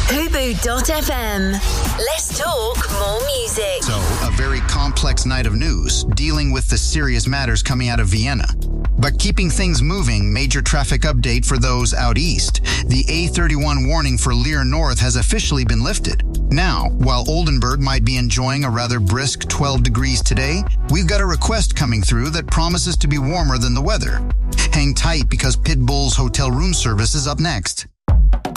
Hobo.fm. Let's talk more music. So, a very complex night of news, dealing with the serious matters coming out of Vienna. But keeping things moving, major traffic update for those out east. The A31 warning for Leer North has officially been lifted. Now, while Oldenburg might be enjoying a rather brisk 12 degrees today, we've got a request coming through that promises to be warmer than the weather. Hang tight because Pitbull's hotel room service is up next.